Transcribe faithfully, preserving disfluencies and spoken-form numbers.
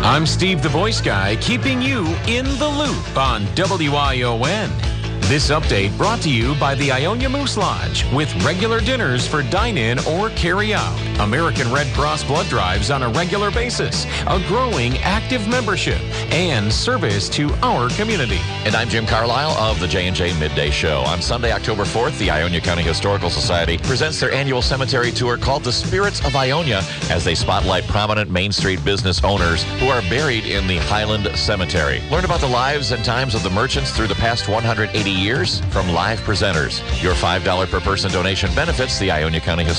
I'm Steve the Voice Guy, keeping you in the loop on W I O N. This update brought to you by the Ionia Moose Lodge with regular dinners for dine-in or carry-out. American Red Cross blood drives on a regular basis, a growing active membership, and service to our community. And I'm Jim Carlisle of the J and J Midday Show. On Sunday, October fourth, the Ionia County Historical Society presents their annual cemetery tour called The Spirits of Ionia as they spotlight prominent Main Street business owners who are buried in the Highland Cemetery. Learn about the lives and times of the merchants through the past one hundred eighty years from live presenters. Your five dollars per person donation benefits the Ionia County Historical